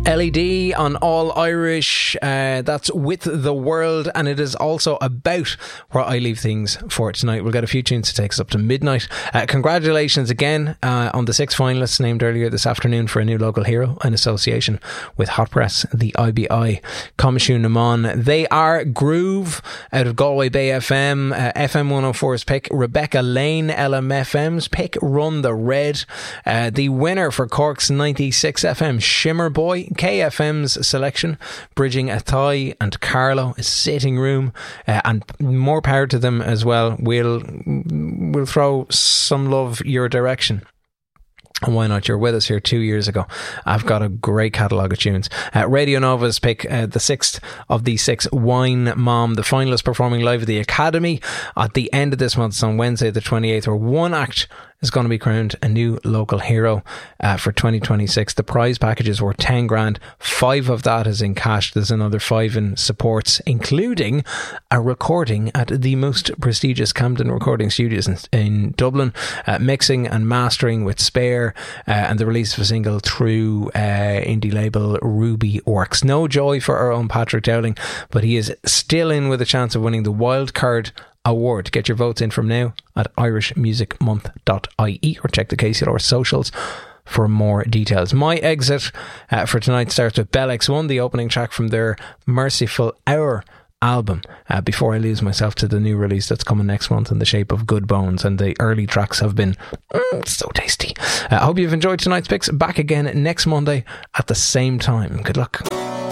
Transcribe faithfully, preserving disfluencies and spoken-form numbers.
L E D on All Irish. Uh, that's With the World, and it is also about where I leave things for tonight. We'll get a few tunes to take us up to midnight. Uh, congratulations again uh, on the six finalists named earlier this afternoon for a new local hero in association with Hot Press, the I B I Coimisiún na Mon. They are Groove out of Galway Bay F M, uh, F M one oh four's pick, Rebecca Lane, L M F M's pick, Run the Red. Uh, the winner for Cork's ninety-six F M, Shimmer Boy. K F M's selection, Bridging Athy and Carlo, Sitting Room, uh, and more power to them as well. We'll, we'll throw some love your direction. And why not? You're with us here two years ago. I've got a great catalogue of tunes. Uh, Radio Nova's pick, uh, the sixth of the six, Wine Mom, the finalists performing live at the Academy at the end of this month. It's on Wednesday the twenty-eighth, where one act is going to be crowned a new local hero uh, for twenty twenty-six. The prize packages were ten grand. Five of that is in cash. There's another five in supports, including a recording at the most prestigious Camden Recording Studios in, in Dublin, uh, mixing and mastering with Spare, uh, and the release of a single through uh, indie label Ruby Works. No joy for our own Patrick Dowling, but he is still in with a chance of winning the wild card award. Get your votes in from now at irish music month dot I E or check the K C L R socials for more details. My exit uh, for tonight starts with Bell X one, the opening track from their Merciful Hour album, uh, before I lose myself to the new release that's coming next month in the shape of Good Bones, and the early tracks have been mm, so tasty. I uh, hope you've enjoyed tonight's picks. Back again next Monday at the same time. Good luck.